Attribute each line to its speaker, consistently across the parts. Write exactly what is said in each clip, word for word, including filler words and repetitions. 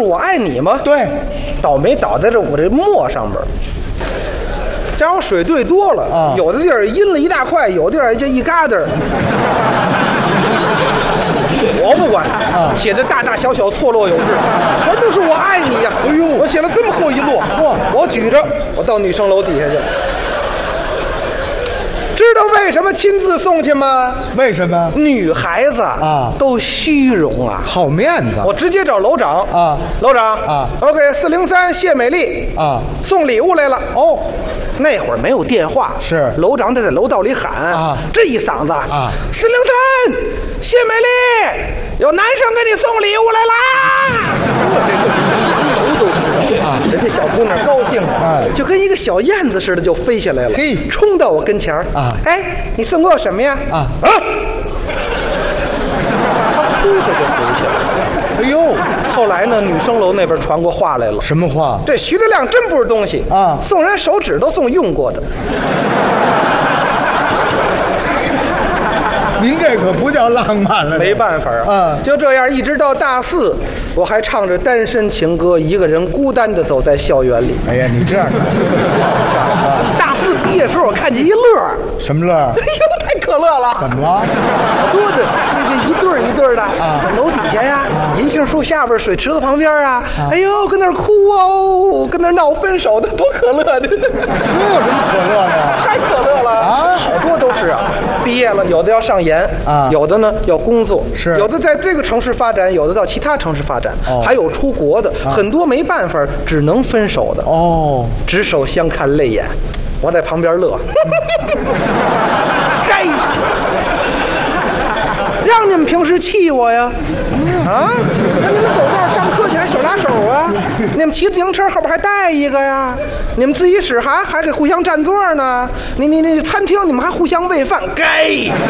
Speaker 1: 是我爱你吗？
Speaker 2: 对，
Speaker 1: 倒霉倒在这我这墨上边。加上水兑多了
Speaker 2: 啊，
Speaker 1: 有的地儿阴了一大块，有的地儿就一疙瘩。我不管，
Speaker 2: 啊，
Speaker 1: 写的大大小小错落有致，全都是我爱你呀！哎呦，我写了这么厚一摞，我举着，我到女生楼底下去了。知道为什么亲自送去吗？
Speaker 2: 为什么？
Speaker 1: 女孩子
Speaker 2: 啊
Speaker 1: 都虚荣啊，
Speaker 2: 好面子。
Speaker 1: 我直接找楼长
Speaker 2: 啊，
Speaker 1: 楼长
Speaker 2: 啊
Speaker 1: ，OK， 四零三谢美丽
Speaker 2: 啊，
Speaker 1: 送礼物来了。
Speaker 2: 哦，
Speaker 1: 那会儿没有电话，
Speaker 2: 是
Speaker 1: 楼长得在楼道里喊
Speaker 2: 啊，
Speaker 1: 这一嗓子
Speaker 2: 啊，
Speaker 1: 四零三谢美丽，有男生给你送礼物来啦！我这个楼都知道啊，人家小姑娘高兴，
Speaker 2: 哎，
Speaker 1: 就跟一个小燕子似的就飞下来了，
Speaker 2: 嘿，
Speaker 1: 冲到我跟前儿
Speaker 2: 啊，
Speaker 1: 哎，你送给我什么呀？
Speaker 2: 啊
Speaker 1: 啊！他哭着就回去了。
Speaker 2: 哎呦，
Speaker 1: 后来呢，女生楼那边传过话来了，
Speaker 2: 什么话？
Speaker 1: 这徐德亮真不是东西
Speaker 2: 啊，
Speaker 1: 送人手指都送用过的。
Speaker 2: 您这可不叫浪漫了，
Speaker 1: 没办法啊，
Speaker 2: 嗯，
Speaker 1: 就这样一直到大四，我还唱着单身情歌，一个人孤单的走在校园里。
Speaker 2: 哎呀，你这样的，
Speaker 1: 大四毕业时候，我看见一乐，
Speaker 2: 什么乐？
Speaker 1: 哎呦，太可乐了！
Speaker 2: 怎么了？
Speaker 1: 好多的那个一对儿一对儿的
Speaker 2: 啊，
Speaker 1: 楼底下呀，银杏树下边，水池子旁边啊，
Speaker 2: 啊
Speaker 1: 哎呦，跟那儿哭哦，跟那儿闹分手的，多可乐的！
Speaker 2: 这有什么可乐的？
Speaker 1: 太可乐了
Speaker 2: 啊！
Speaker 1: 好多都是啊，毕业了，有的要上研
Speaker 2: 啊，
Speaker 1: 有的呢要工作，
Speaker 2: 是
Speaker 1: 有的在这个城市发展，有的到其他城市发展，
Speaker 2: 哦
Speaker 1: 还有出国的，
Speaker 2: 啊
Speaker 1: 很多没办法，只能分手的，
Speaker 2: 哦，
Speaker 1: 执手相看泪眼，我在旁边乐，该。让你们平时气我呀，啊！那你们走道上课去还手拉手啊？你们骑自行车后边还带一个呀？你们自习室还还给互相占座呢？你你你餐厅你们还互相喂饭，该！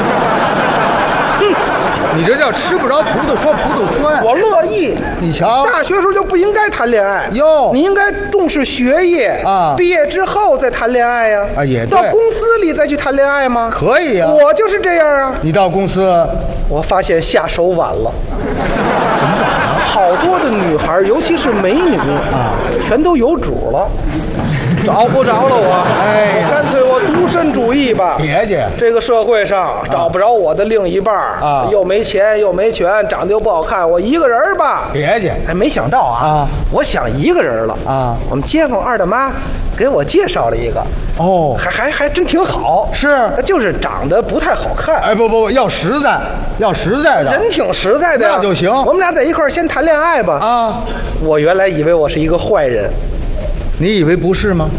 Speaker 2: 你这叫吃不着葡萄说葡萄酸。
Speaker 1: 我乐意。
Speaker 2: 你瞧，
Speaker 1: 大学时候就不应该谈恋爱
Speaker 2: 哟，
Speaker 1: 你应该重视学业
Speaker 2: 啊，
Speaker 1: 毕业之后再谈恋爱呀。
Speaker 2: 啊，也对。
Speaker 1: 到公司里再去谈恋爱吗？
Speaker 2: 可以呀、啊。
Speaker 1: 我就是这样啊。
Speaker 2: 你到公司，
Speaker 1: 我发现下手晚了。好多的女孩，尤其是美女
Speaker 2: 啊，
Speaker 1: 全都有主了，找不着了我。
Speaker 2: 哎，
Speaker 1: 干脆我独身主义吧。
Speaker 2: 别介，
Speaker 1: 这个社会上找不着我的另一半
Speaker 2: 啊，
Speaker 1: 又没钱又没权，长得又不好看，我一个人吧。
Speaker 2: 别介，
Speaker 1: 哎，没想到啊，
Speaker 2: 啊，
Speaker 1: 我想一个人了
Speaker 2: 啊。
Speaker 1: 我们街坊二大妈给我介绍了一个，
Speaker 2: 哦，
Speaker 1: 还还还真挺好，
Speaker 2: 是，
Speaker 1: 就是长得不太好看。
Speaker 2: 哎，不不不，要实在，要实在的，
Speaker 1: 人挺实在的呀，
Speaker 2: 那就行。
Speaker 1: 我们俩在一块儿先谈恋爱吧。
Speaker 2: 啊，
Speaker 1: 我原来以为我是一个坏人，
Speaker 2: 你以为不是吗？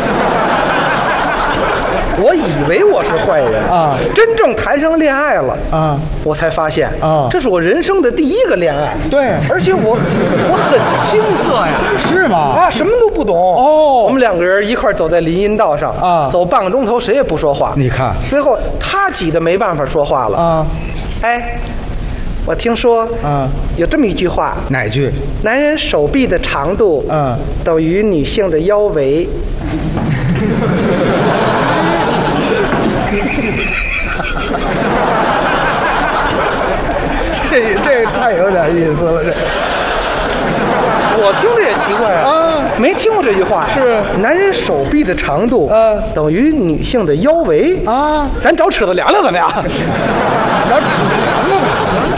Speaker 1: 我以为我是坏人
Speaker 2: 啊，
Speaker 1: 真正谈上恋爱了
Speaker 2: 啊，
Speaker 1: 我才发现
Speaker 2: 啊，
Speaker 1: 这是我人生的第一个恋爱。
Speaker 2: 对，
Speaker 1: 而且我我很青涩呀，
Speaker 2: 是吗？
Speaker 1: 啊，什么都不懂。
Speaker 2: 哦，
Speaker 1: 我们两个人一块走在林荫道上
Speaker 2: 啊，
Speaker 1: 走半个钟头，谁也不说话。
Speaker 2: 你看，
Speaker 1: 最后他挤得没办法说话了
Speaker 2: 啊，
Speaker 1: 哎。我听说，
Speaker 2: 啊，
Speaker 1: 有这么一句话，
Speaker 2: 哪句？
Speaker 1: 男人手臂的长度，
Speaker 2: 嗯，
Speaker 1: 等于女性的腰围。
Speaker 2: 这这太有点意思了，这。
Speaker 1: 我听着也奇怪啊，
Speaker 2: 啊，
Speaker 1: 没听过这句话。
Speaker 2: 是，
Speaker 1: 男人手臂的长度，
Speaker 2: 啊，
Speaker 1: 等于女性的腰围
Speaker 2: 啊。
Speaker 1: 咱找尺子量量怎么样？
Speaker 2: 找尺子量量。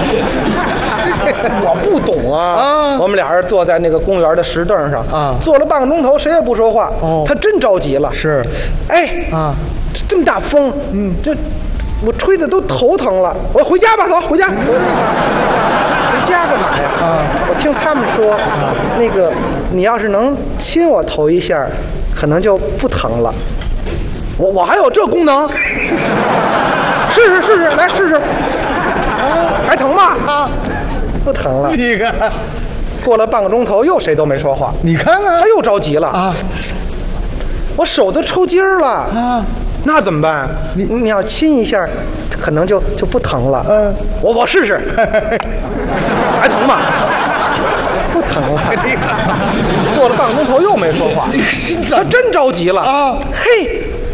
Speaker 1: 我不懂啊！
Speaker 2: 啊，
Speaker 1: 我们俩人坐在那个公园的石凳上
Speaker 2: 啊，
Speaker 1: 坐了半个钟头，谁也不说话。
Speaker 2: 哦，
Speaker 1: 他真着急了。
Speaker 2: 是，
Speaker 1: 哎
Speaker 2: 啊，
Speaker 1: 这么大风，
Speaker 2: 嗯，
Speaker 1: 这我吹的都头疼了。我回家吧，走，回家。回家干嘛呀？
Speaker 2: 啊，
Speaker 1: 我听他们说，
Speaker 2: 啊，
Speaker 1: 那个你要是能亲我头一下，可能就不疼了。我我还有这功能？试试试试，来试试。还疼吗？啊。不疼了，
Speaker 2: 你看，
Speaker 1: 过了半个钟头，又谁都没说话。
Speaker 2: 你看看，
Speaker 1: 他又着急了
Speaker 2: 啊！
Speaker 1: 我手都抽筋儿了
Speaker 2: 啊！
Speaker 1: 那怎么办？你你要亲一下，可能就就不疼了。
Speaker 2: 嗯，
Speaker 1: 我我试试，还疼吗？不疼了。
Speaker 2: 你看，
Speaker 1: 过了半个钟头又没说话，他真着急了
Speaker 2: 啊！
Speaker 1: 嘿，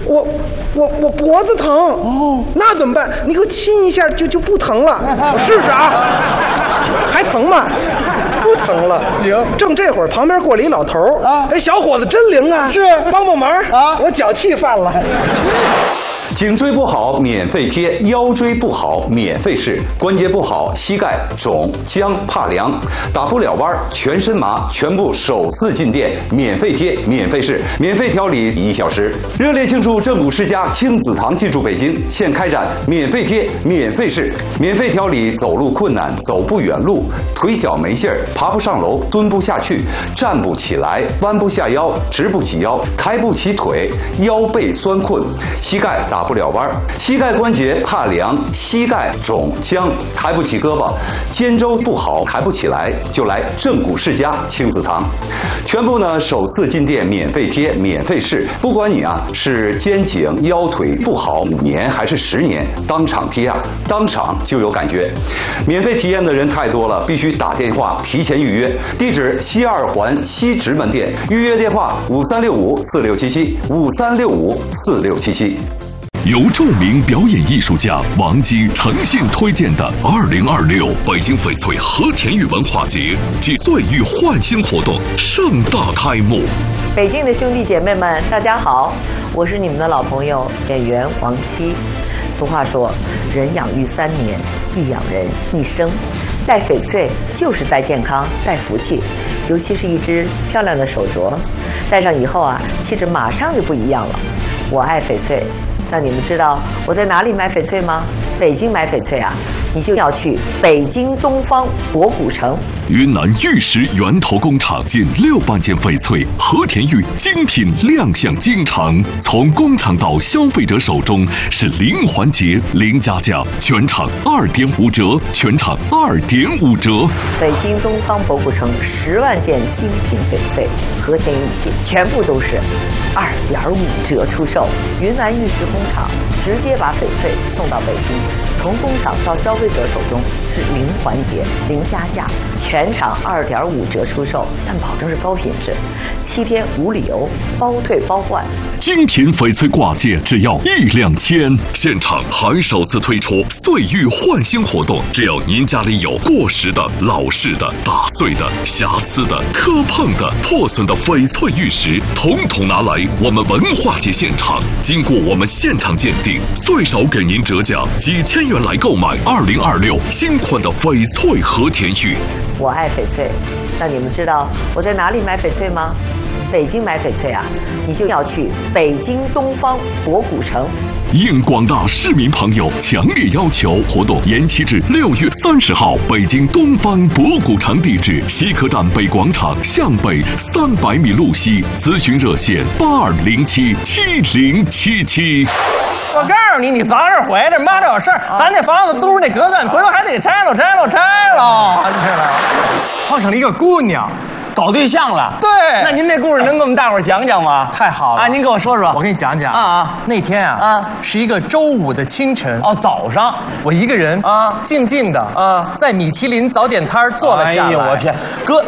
Speaker 1: 我我我脖子疼哦，那怎么办？你给我亲一下就就不疼了，我试试啊，还疼吗？不疼了。
Speaker 2: 行，
Speaker 1: 正这会儿旁边过来一老头
Speaker 2: 啊，
Speaker 1: 哎，小伙子真灵啊，
Speaker 2: 是
Speaker 1: 帮帮忙
Speaker 2: 啊，
Speaker 1: 我脚气犯了。
Speaker 3: 颈椎不好免费贴，腰椎不好免费试，关节不好膝盖肿僵怕凉，打不了弯全身麻，全部首次进店免费贴免费试，免费调理一小时。热烈庆祝正骨世家亲子堂进驻北京，现开展免费贴免费试，免费调理走路困难、走不远路、腿脚没劲儿、爬不上楼、蹲不下去、站不起来、弯不下腰、直不起腰、抬不起腿、腰背酸困、膝盖打不了弯，膝盖关节怕凉，膝盖肿僵，抬不起胳膊，肩周不好，抬不起来，就来正骨世家亲子堂，全部呢首次进店免费贴免费试，不管你啊是肩颈腰腿不好五年还是十年，当场贴啊，当场就有感觉。免费体验的人太多了，必须打电话提前预约。地址西二环西直门店，预约电话五三六五四六七七五三六五四六七七。
Speaker 4: 由著名表演艺术家王姬诚信推荐的二零二六北京翡翠和田玉文化节暨岁玉焕新活动盛大开幕。
Speaker 5: 北京的兄弟姐妹们，大家好，我是你们的老朋友演员王姬。俗话说，人养育三年，亦养人一生。戴翡翠就是戴健康、戴福气，尤其是一只漂亮的手镯，戴上以后啊，气质马上就不一样了。我爱翡翠。那你们知道我在哪里买翡翠吗？北京买翡翠啊，你就要去北京东方博古城。
Speaker 4: 云南玉石源头工厂近六万件翡翠和田玉精品亮相京城，从工厂到消费者手中是零环节、零加价，全场二点五折，全场二点五折。
Speaker 5: 北京东方博古城十万件精品翡翠和田玉器，全部都是二点五折出售。云南玉石工厂直接把翡翠送到北京，从工厂到消费者手中是零环节、零加价，全场二点五折出售，但保证是高品质，七天无理由，包退包换。
Speaker 4: 精品翡翠挂件只要一两千，现场还首次推出岁玉焕新活动，只要您家里有过时的、老式的、打碎的、瑕疵的、磕碰的、破损的翡翠玉石，统统拿来我们文化节现场，经过我们现场鉴定，最少给您折价几千元来购买二零二六新款的翡翠和田玉。
Speaker 5: 我爱翡翠，那你们知道我在哪里买翡翠吗？北京买翡翠啊，你就要去北京东方博古城。
Speaker 4: 应广大市民朋友强烈要求，活动延期至六月三十号。北京东方博古城地址：西客站北广场向北三百米路西。咨询热线：八二零七七零七七。
Speaker 6: 我告诉你，你早点回来，妈这有事儿，咱这房子租着那隔断，回头还得拆了，拆了，拆了。
Speaker 7: 碰上了一个姑娘，
Speaker 6: 搞对象了。
Speaker 7: 对，
Speaker 6: 那您这故事能给我们大伙儿讲讲吗？
Speaker 7: 太好了
Speaker 6: 啊！您给我说说。
Speaker 7: 我给你讲讲
Speaker 6: 啊啊！
Speaker 7: 那天啊
Speaker 6: 啊，
Speaker 7: 是一个周五的清晨
Speaker 6: 哦，早上，
Speaker 7: 我一个人
Speaker 6: 啊，
Speaker 7: 静静的
Speaker 6: 啊，
Speaker 7: 在米其林早点摊坐了下来。
Speaker 6: 哎呦我天，哥，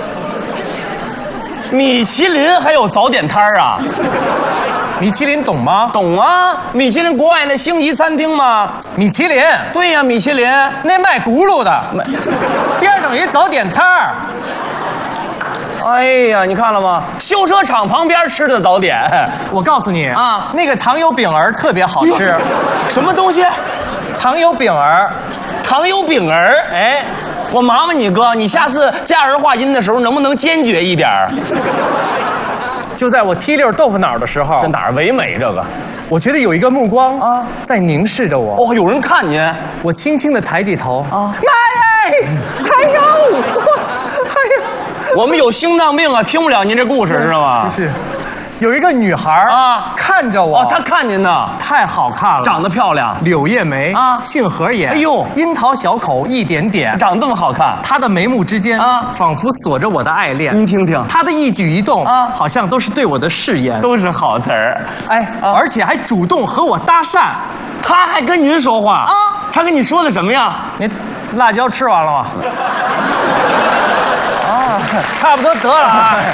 Speaker 6: 米其林还有早点摊啊？
Speaker 7: 米其林懂吗？
Speaker 6: 懂啊，米其林国外那星级餐厅吗？
Speaker 7: 米其林，
Speaker 6: 对呀、啊，米其林
Speaker 7: 那卖轱辘的，边上有一早点摊儿。
Speaker 6: 哎呀，你看了吗？修车厂旁边吃的早点。
Speaker 7: 我告诉你
Speaker 6: 啊，
Speaker 7: 那个糖油饼儿特别好吃。
Speaker 6: 什么东西？
Speaker 7: 糖油饼儿，
Speaker 6: 糖油饼儿。
Speaker 7: 哎，
Speaker 6: 我麻烦你哥，你下次加儿化音的时候能不能坚决一点儿？
Speaker 7: 就在我踢溜豆腐脑的时候，
Speaker 6: 这哪儿唯美这个？
Speaker 7: 我觉得有一个目光啊在凝视着我。
Speaker 6: 哦，有人看您。
Speaker 7: 我轻轻地抬起头啊，
Speaker 6: 妈耶！哎呦，哎呦，我们有心脏病啊，听不了您这故事知道吗？
Speaker 7: 不是。有一个女孩
Speaker 6: 啊，
Speaker 7: 看着我，
Speaker 6: 哦，她看您呢，
Speaker 7: 太好看了，
Speaker 6: 长得漂亮，
Speaker 7: 柳叶眉
Speaker 6: 啊，
Speaker 7: 杏核眼，
Speaker 6: 哎呦，
Speaker 7: 樱桃小口一点点，
Speaker 6: 长得这么好看，
Speaker 7: 她的眉目之间
Speaker 6: 啊，
Speaker 7: 仿佛锁着我的爱恋。
Speaker 6: 您听听，
Speaker 7: 她的一举一动
Speaker 6: 啊，
Speaker 7: 好像都是对我的誓言，
Speaker 6: 都是好词儿。
Speaker 7: 哎，啊、而且还主动和我搭讪，
Speaker 6: 她还跟您说话
Speaker 7: 啊？
Speaker 6: 她跟你说的什么呀？
Speaker 7: 你辣椒吃完了吗？啊，差不多得了啊。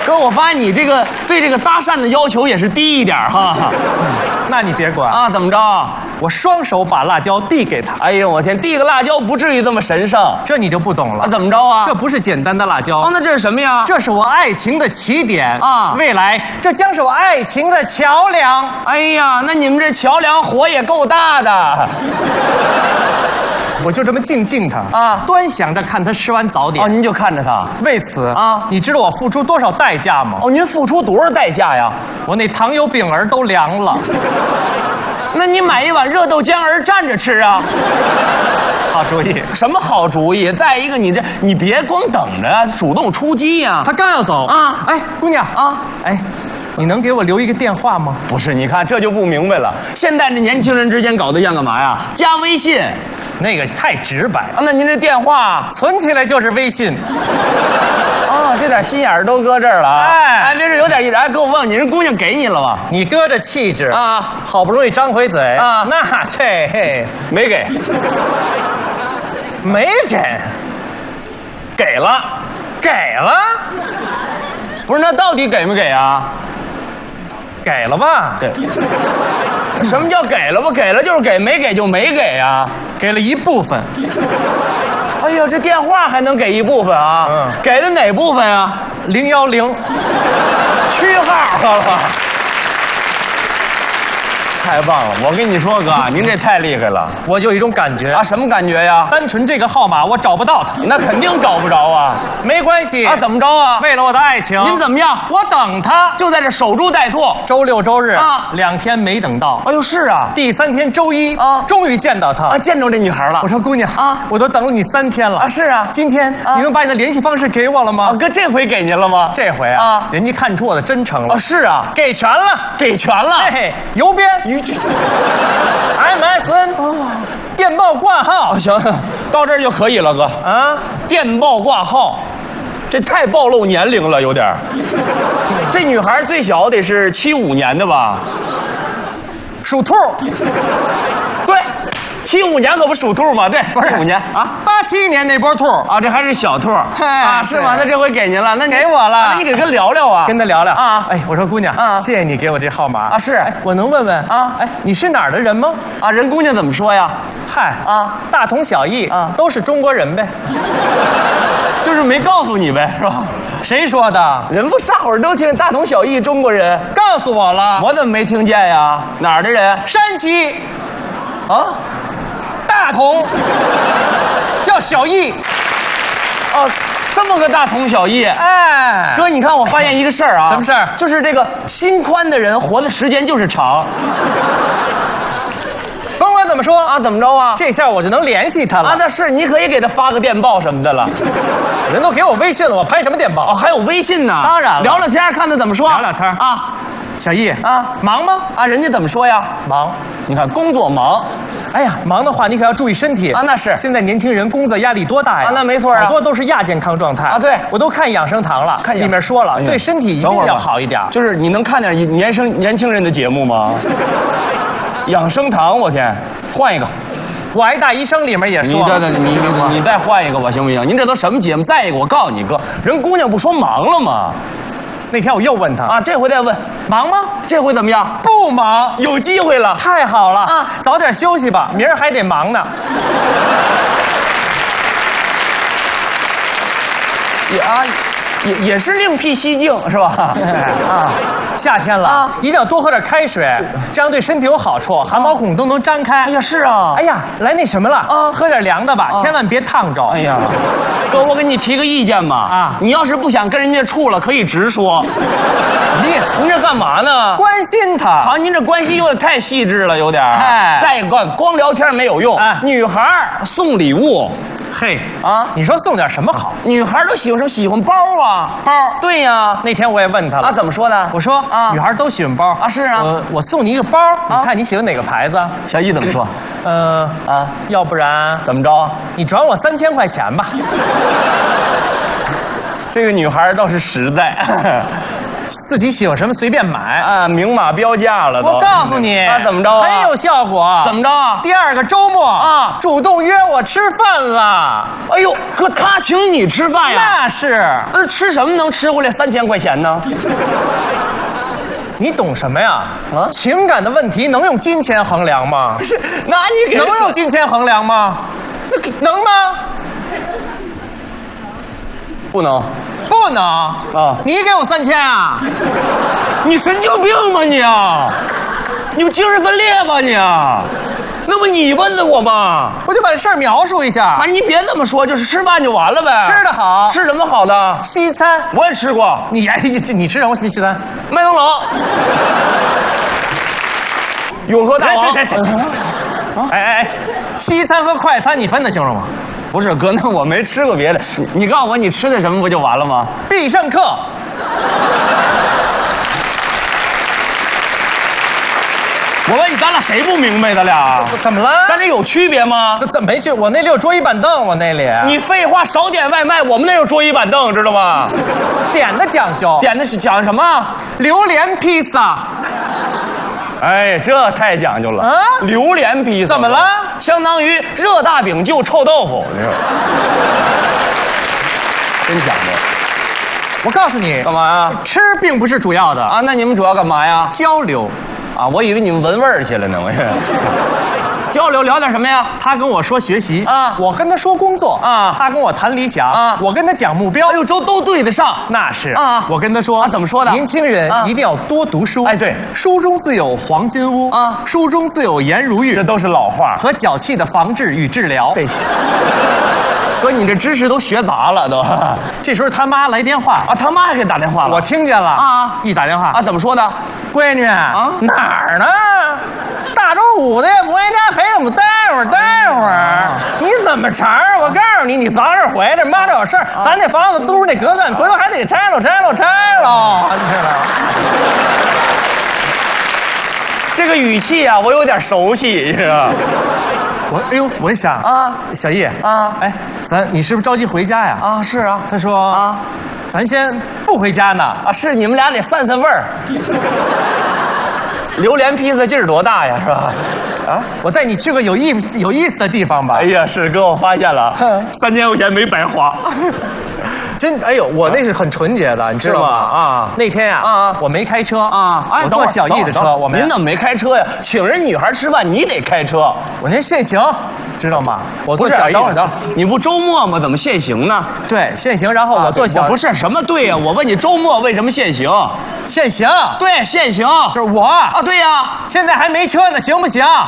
Speaker 7: 哥，我发现你这个对这个搭讪的要求也是低一点哈。
Speaker 6: 那你别管
Speaker 7: 啊，怎么着？
Speaker 6: 我双手把辣椒递给他。
Speaker 7: 哎呦，我天，递个辣椒不至于这么神圣，
Speaker 6: 这你就不懂了。
Speaker 7: 啊，怎么着啊？
Speaker 6: 这不是简单的辣椒。
Speaker 7: 哦，那这是什么呀？
Speaker 6: 这是我爱情的起点
Speaker 7: 啊！
Speaker 6: 未来这将是我爱情的桥梁。
Speaker 7: 哎呀，那你们这桥梁火也够大的。
Speaker 6: 我就这么静静他
Speaker 7: 啊，
Speaker 6: 端详着看他吃完早点。
Speaker 7: 哦，您就看着他。
Speaker 6: 为此
Speaker 7: 啊，
Speaker 6: 你知道我付出多少代价吗？
Speaker 7: 哦，您付出多少代价呀？
Speaker 6: 我那糖油饼儿都凉了。
Speaker 7: 那你买一碗热豆浆儿蘸着吃啊。
Speaker 6: 好主意。
Speaker 7: 什么好主意？再一个，你这你别光等着，主动出击呀。
Speaker 6: 他刚要走
Speaker 7: 啊，
Speaker 6: 哎，姑娘
Speaker 7: 啊，
Speaker 6: 哎。你能给我留一个电话吗？
Speaker 7: 不是，你看这就不明白了。现在这年轻人之间搞对象干嘛呀？加微信，
Speaker 6: 那个太直白
Speaker 7: 啊。那您这电话
Speaker 6: 存起来就是微信。
Speaker 7: 哦，这点心眼儿都搁这儿了。哎，哎，没事，有点意思。哎，哥，我问你，人姑娘给你了吗？
Speaker 6: 你搁着气质
Speaker 7: 啊，
Speaker 6: 好不容易张回嘴
Speaker 7: 啊，
Speaker 6: 那这嘿
Speaker 7: 没给，
Speaker 6: 没给，
Speaker 7: 给了，
Speaker 6: 给了。
Speaker 7: 不是，那到底给没给啊？
Speaker 6: 给了吧？
Speaker 7: 给。什么叫给了吧？给了就是给，没给就没给啊。
Speaker 6: 给了一部分。
Speaker 7: 哎呀，这电话还能给一部分啊？嗯。给了哪部分啊？
Speaker 6: 零幺零。
Speaker 7: 区号了。太棒了！我跟你说，哥，您这太厉害了。
Speaker 6: 我就有一种感觉
Speaker 7: 啊，什么感觉呀？
Speaker 6: 单纯这个号码我找不到他，
Speaker 7: 那肯定找不着啊。
Speaker 6: 没关系
Speaker 7: 啊，怎么着啊？
Speaker 6: 为了我的爱情，
Speaker 7: 您怎么样？
Speaker 6: 我等他，
Speaker 7: 就在这守株待兔。
Speaker 6: 周六周日
Speaker 7: 啊，
Speaker 6: 两天没等到。
Speaker 7: 哎呦，是啊。
Speaker 6: 第三天周一
Speaker 7: 啊，
Speaker 6: 终于见到他
Speaker 7: 啊，见着这女孩了。
Speaker 6: 我说姑娘
Speaker 7: 啊，
Speaker 6: 我都等了你三天了
Speaker 7: 啊。是啊，
Speaker 6: 今天你能把你的联系方式给我了吗？
Speaker 7: 啊，哥，这回给您了吗？
Speaker 6: 这回啊，
Speaker 7: 啊，
Speaker 6: 人家看出我的真诚了。
Speaker 7: 啊，是啊，
Speaker 6: 给全了，
Speaker 7: 给全了。
Speaker 6: 嘿嘿，邮编。M S N 哦，电报挂号。
Speaker 7: 行，到这儿就可以了，哥。
Speaker 6: 啊，
Speaker 7: 电报挂号，这太暴露年龄了，有点儿。这女孩最小得是七五年的吧？
Speaker 6: 属兔。
Speaker 7: 对，七五年可不属兔吗？对，七五年啊，
Speaker 6: 八七年那波兔
Speaker 7: 啊，这还是小兔啊，是吗？那这回给您了，那
Speaker 6: 给我了，
Speaker 7: 那你给他聊聊啊，
Speaker 6: 跟他聊聊
Speaker 7: 啊。
Speaker 6: 哎，我说姑娘啊，谢谢你给我这号码
Speaker 7: 啊，是，
Speaker 6: 我能问问
Speaker 7: 啊？
Speaker 6: 哎，你是哪儿的人吗？
Speaker 7: 啊，人姑娘怎么说呀？
Speaker 6: 嗨
Speaker 7: 啊，
Speaker 6: 大同小异啊，都是中国人呗，
Speaker 7: 就是没告诉你呗，是吧？
Speaker 6: 谁说的？
Speaker 7: 人不大伙儿都听大同小异，中国人
Speaker 6: 告诉我了，
Speaker 7: 我怎么没听见呀？哪儿的人？
Speaker 6: 山西，
Speaker 7: 啊，
Speaker 6: 大同，叫小异，
Speaker 7: 哦，这么个大同小异。
Speaker 6: 哎，
Speaker 7: 哥，你看我发现一个事儿啊，
Speaker 6: 什么事儿？
Speaker 7: 就是这个心宽的人活的时间就是长。
Speaker 6: 甭管怎么说
Speaker 7: 啊，怎么着啊？
Speaker 6: 这下我就能联系他了
Speaker 7: 啊！那是，你可以给他发个电报什么的了。
Speaker 6: 人都给我微信了，我拍什么电报？
Speaker 7: 哦，还有微信呢。
Speaker 6: 当然了，
Speaker 7: 聊聊天，看他怎么说。
Speaker 6: 聊聊天
Speaker 7: 啊。
Speaker 6: 小易
Speaker 7: 啊，
Speaker 6: 忙吗？
Speaker 7: 啊，人家怎么说呀？
Speaker 6: 忙。
Speaker 7: 你看，工作忙。
Speaker 6: 哎呀，忙的话你可要注意身体
Speaker 7: 啊。那是。
Speaker 6: 现在年轻人工作压力多大呀？
Speaker 7: 啊，那没错啊。
Speaker 6: 好多都是亚健康状态
Speaker 7: 啊。对，
Speaker 6: 我都看养生堂了，
Speaker 7: 看
Speaker 6: 里面说了，对身体一定要好一点。
Speaker 7: 就是你能看点年生年轻人的节目吗？养生堂，我天，换一个。
Speaker 6: 我爱大医生里面也说，
Speaker 7: 你对对，你你你再换一个吧，行不行？您这都什么节目？再一个，我告诉你哥，人姑娘不说忙了吗？
Speaker 6: 那天我又问他
Speaker 7: 啊，这回再问，
Speaker 6: 忙吗？
Speaker 7: 这回怎么样？
Speaker 6: 不忙，
Speaker 7: 有机会了，
Speaker 6: 太好了
Speaker 7: 啊！
Speaker 6: 早点休息吧，明儿还得忙呢。
Speaker 7: 也啊，也也是另辟蹊径是吧？
Speaker 6: 啊。夏天了啊，一定要多喝点开水，这样对身体有好处，汗毛孔都能张开。
Speaker 7: 哎呀，是啊。
Speaker 6: 哎呀，来那什么了啊，喝点凉的吧，千万别烫着。
Speaker 7: 哎呀，哥，我给你提个意见吧啊，你要是不想跟人家处了，可以直说。
Speaker 6: 意思？
Speaker 7: 您这干嘛呢？
Speaker 6: 关心他。
Speaker 7: 好，您这关系有点太细致了，有点。
Speaker 6: 哎，
Speaker 7: 再一个，光聊天没有用。哎，女孩送礼物。
Speaker 6: 嘿啊，你说送点什么好？
Speaker 7: 女孩都喜欢什么？喜欢包啊，
Speaker 6: 包。
Speaker 7: 对呀，
Speaker 6: 那天我也问他了
Speaker 7: 啊，怎么说的？
Speaker 6: 我说啊，女孩都喜欢包
Speaker 7: 啊，是啊。
Speaker 6: 我我送你一个包，你看你喜欢哪个牌子？
Speaker 7: 小易怎么说？
Speaker 6: 呃啊，要不然
Speaker 7: 怎么着？
Speaker 6: 你转我三千块钱吧。
Speaker 7: 这个女孩倒是实在。
Speaker 6: 自己喜欢什么随便买
Speaker 7: 啊，明码标价了都。
Speaker 6: 我告诉你
Speaker 7: 啊，怎么着啊？
Speaker 6: 很有效果。
Speaker 7: 怎么着？
Speaker 6: 第二个周末
Speaker 7: 啊，
Speaker 6: 主动约我吃饭了。
Speaker 7: 哎呦，哥，他请你吃饭呀？
Speaker 6: 那是。
Speaker 7: 那吃什么能吃回来三千块钱呢？
Speaker 6: 你懂什么呀？啊，情感的问题能用金钱衡量吗？
Speaker 7: 不是，那你给
Speaker 6: 能用金钱衡量吗？能吗？
Speaker 7: 不能，
Speaker 6: 不能
Speaker 7: 啊！
Speaker 6: 你给我三千啊？
Speaker 7: 你神经病吗你啊？你不精神分裂吧你啊？那不你问的我吗？
Speaker 6: 我就把这事儿描述一下。
Speaker 7: 啊，你别这么说，就是吃饭就完了呗。
Speaker 6: 吃的好，
Speaker 7: 吃什么好的？
Speaker 6: 西餐，
Speaker 7: 我也吃过。
Speaker 6: 你哎，你你吃什么西餐？
Speaker 7: 麦当劳。永和大王。
Speaker 6: 哎哎哎，西餐和快餐你分得清楚吗？
Speaker 7: 不是哥，那我没吃过别的。你你告诉我你吃的什么不就完了吗？
Speaker 6: 必胜客。
Speaker 7: 我问你，咱俩谁不明白的俩？
Speaker 6: 怎么了？
Speaker 7: 咱这有区别吗？
Speaker 6: 这怎么没去？我那里有桌椅板凳，我那里。
Speaker 7: 你废话，少点外卖，我们那有桌椅板凳，知道吗？
Speaker 6: 点的讲究，
Speaker 7: 点的是讲什么？
Speaker 6: 榴莲披萨。
Speaker 7: 哎，这太讲究了啊！榴莲披萨
Speaker 6: 怎么了？
Speaker 7: 相当于热大饼就臭豆腐，你说？真讲究。
Speaker 6: 我告诉你，
Speaker 7: 干嘛呀？
Speaker 6: 吃并不是主要的
Speaker 7: 啊，那你们主要干嘛呀？
Speaker 6: 交流。
Speaker 7: 啊，我以为你们闻味儿去了呢，我也。交流聊点什么呀？
Speaker 6: 他跟我说学习
Speaker 7: 啊，
Speaker 6: 我跟他说工作
Speaker 7: 啊，
Speaker 6: 他跟我谈理想
Speaker 7: 啊，
Speaker 6: 我跟他讲目标。
Speaker 7: 哎呦，都都对得上，
Speaker 6: 那是
Speaker 7: 啊。
Speaker 6: 我跟他说
Speaker 7: 啊，怎么说的？
Speaker 6: 年轻人一定要多读书。
Speaker 7: 哎，对，
Speaker 6: 书中自有黄金屋啊，书中自有颜如玉，
Speaker 7: 这都是老话。
Speaker 6: 和脚气的防治与治疗。
Speaker 7: 对。哥，你这知识都学杂了都。
Speaker 6: 这时候他妈来电话
Speaker 7: 啊，他妈还给打电话了，
Speaker 6: 我听见了
Speaker 7: 啊！
Speaker 6: 一打电话
Speaker 7: 啊，怎么说的？
Speaker 6: 闺女啊，哪儿呢？大周五的也不回家，陪我们待会儿待会儿。啊、你怎么茬儿？我告诉你，你早点回来，妈这有事儿，啊、咱这房子租那隔断，回头还得拆了拆了拆了。你知道吗？
Speaker 7: 这个语气啊，我有点熟悉，你知道吗？
Speaker 6: 我哎呦，我一想啊，小易啊，哎，咱你是不是着急回家呀？
Speaker 7: 啊，是啊。
Speaker 6: 他说啊，咱先不回家呢。
Speaker 7: 啊，是你们俩得散散味儿。榴莲披萨劲儿多大呀，是吧？
Speaker 6: 啊，我带你去个有意有意思的地方吧。
Speaker 7: 哎呀，是哥，我发现了，三千块钱没白花。
Speaker 6: 真哎呦，我那是很纯洁的，你知道吗？啊，那天呀，啊，我没开车啊，我坐小易的车。我
Speaker 7: 您怎么没开车呀？请人女孩吃饭，你得开车。
Speaker 6: 我那限行，知道吗？我坐小易的车。
Speaker 7: 你不周末吗？怎么限行呢？
Speaker 6: 对，限行。然后我坐小，
Speaker 7: 不是什么对呀？我问你，周末为什么限行？
Speaker 6: 限行。
Speaker 7: 对，限行。
Speaker 6: 就是我
Speaker 7: 啊，对呀。
Speaker 6: 现在还没车呢，行不行？啊，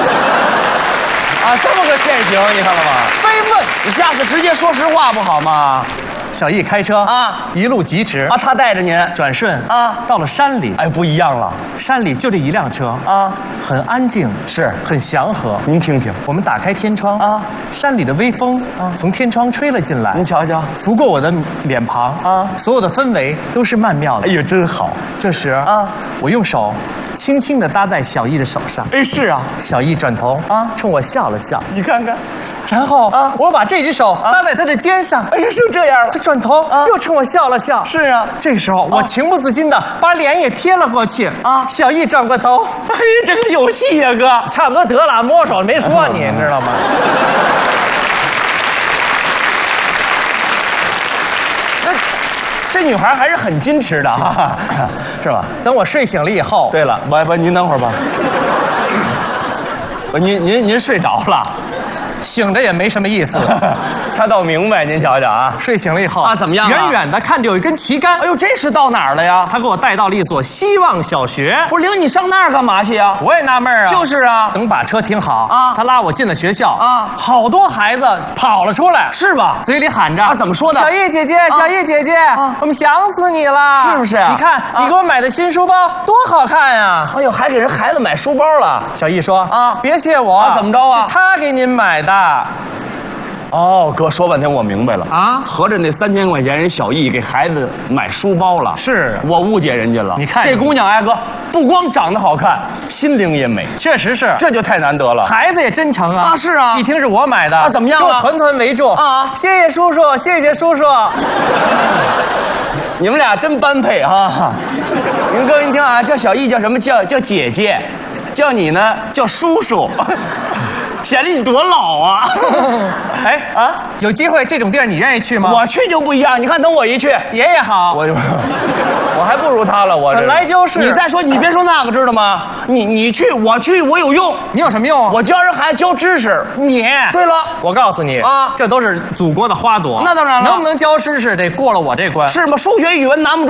Speaker 7: 这么个限行，你看了吗？
Speaker 6: 非问，
Speaker 7: 你下次直接说实话不好吗？
Speaker 6: 小易开车啊，一路疾驰
Speaker 7: 啊，他带着您
Speaker 6: 转瞬
Speaker 7: 啊，
Speaker 6: 到了山里，
Speaker 7: 哎，不一样了，
Speaker 6: 山里就这一辆车啊，很安静，
Speaker 7: 是
Speaker 6: 很祥和。
Speaker 7: 您听听，
Speaker 6: 我们打开天窗啊，山里的微风啊从天窗吹了进来，
Speaker 7: 您瞧瞧，
Speaker 6: 拂过我的脸庞啊，所有的氛围都是曼妙的。
Speaker 7: 哎呀，真好。
Speaker 6: 这时啊，我用手轻轻地搭在小易的手上，
Speaker 7: 哎，是啊，
Speaker 6: 小易转头啊，冲我笑了笑，
Speaker 7: 你看看，
Speaker 6: 然后啊，我把这只手搭在他的肩上，
Speaker 7: 哎呀，是这样了。
Speaker 6: 他转头啊，又冲我笑了笑。
Speaker 7: 是啊，
Speaker 6: 这个时候我情不自禁的把脸也贴了过去啊。小易转过头，
Speaker 7: 哎，这个有戏呀，哥，
Speaker 6: 差不多得了，摸手没说你，知道吗？
Speaker 7: 这女孩还是很矜持的哈，是吧？
Speaker 6: 等我睡醒了以后，
Speaker 7: 对了，不不，您等会儿吧。您您您睡着了，
Speaker 6: 醒着也没什么意思。
Speaker 7: 他倒明白，您瞧瞧啊，
Speaker 6: 睡醒了以后
Speaker 7: 啊，怎么样？
Speaker 6: 远远的看着有一根旗杆，
Speaker 7: 哎呦，这是到哪儿了呀？
Speaker 6: 他给我带到了一所希望小学。
Speaker 7: 不是领你上那儿干嘛去呀？
Speaker 6: 我也纳闷啊。
Speaker 7: 就是啊，
Speaker 6: 等把车停好
Speaker 7: 啊，
Speaker 6: 他拉我进了学校
Speaker 7: 啊，
Speaker 6: 好多孩子跑了出来，
Speaker 7: 是吧？
Speaker 6: 嘴里喊着
Speaker 7: 啊，怎么说的？
Speaker 6: 小叶姐姐，小叶姐姐，我们想死你了，
Speaker 7: 是不是？
Speaker 6: 你看你给我买的新书包多好看呀！
Speaker 7: 哎呦，还给人孩子买书包了。
Speaker 6: 小易说
Speaker 7: 啊，
Speaker 6: 别谢我，
Speaker 7: 怎么着啊？
Speaker 6: 他给您买的。
Speaker 7: 哦，哥，说半天我明白了
Speaker 6: 啊！
Speaker 7: 合着那三千块钱，人小易给孩子买书包了。
Speaker 6: 是
Speaker 7: 我误解人家了。
Speaker 6: 你看
Speaker 7: 这姑娘，哎哥，不光长得好看，心灵也美，
Speaker 6: 确实是，
Speaker 7: 这就太难得了。
Speaker 6: 孩子也真诚啊！
Speaker 7: 啊，是啊，
Speaker 6: 一听是我买的
Speaker 7: 啊，怎么样啊？
Speaker 6: 给我团团围住
Speaker 7: 啊！
Speaker 6: 谢谢叔叔，谢谢叔叔。
Speaker 7: 你们俩真般配哈！你们各位您听啊，叫小易叫什么？叫叫姐姐，叫你呢叫叔叔，显得你多老啊！
Speaker 6: 哎啊，有机会这种地儿你愿意去吗？
Speaker 7: 我去就不一样，你看等我一去，
Speaker 6: 爷爷好，
Speaker 7: 我就我还不如他了，我这
Speaker 6: 本来就是。
Speaker 7: 你再说，你别说那个，知道吗？你你去，我去，我有用。
Speaker 6: 你有什么用啊？
Speaker 7: 我教人孩子教知识。
Speaker 6: 你
Speaker 7: 对了，
Speaker 6: 我告诉你
Speaker 7: 啊，
Speaker 6: 这都是祖国的花朵。
Speaker 7: 那当然了，
Speaker 6: 能不能教知识得过了我这关。
Speaker 7: 是吗？数学、语文难不住。